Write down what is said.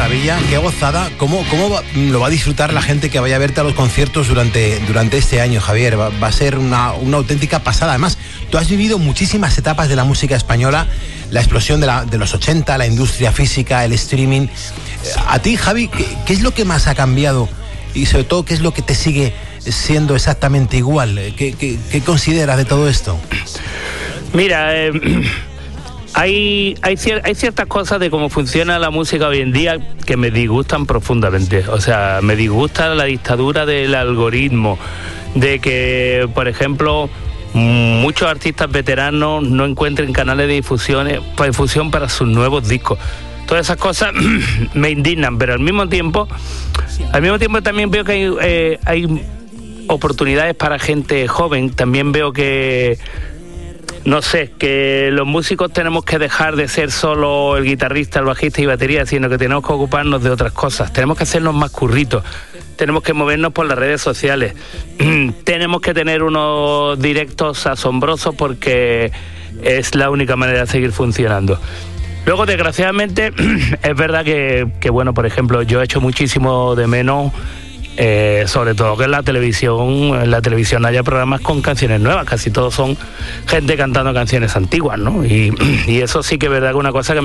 maravilla, qué gozada. ¿Cómo lo va a disfrutar la gente que vaya a verte a los conciertos durante este año, Javier? Va a ser una auténtica pasada. Además, tú has vivido muchísimas etapas de la música española, la explosión de los 80, la industria física, el streaming. A ti, Javi, ¿qué es lo que más ha cambiado? Y sobre todo, ¿qué es lo que te sigue siendo exactamente igual? ¿Qué consideras de todo esto? Mira, hay ciertas cosas de cómo funciona la música hoy en día que me disgustan profundamente. O sea, me disgusta la dictadura del algoritmo, de que, por ejemplo, muchos artistas veteranos no encuentren canales de difusión para sus nuevos discos. Todas esas cosas me indignan, pero al mismo tiempo también veo que hay oportunidades para gente joven. También veo que, no sé, que los músicos tenemos que dejar de ser solo el guitarrista, el bajista y batería, sino que tenemos que ocuparnos de otras cosas. Tenemos que hacernos más curritos, tenemos que movernos por las redes sociales, tenemos que tener unos directos asombrosos porque es la única manera de seguir funcionando. Luego, desgraciadamente, es verdad que bueno, por ejemplo, yo he hecho muchísimo de menos, sobre todo que en la televisión haya programas con canciones nuevas, casi todos son gente cantando canciones antiguas, ¿no? Y eso sí que es verdad que es una cosa que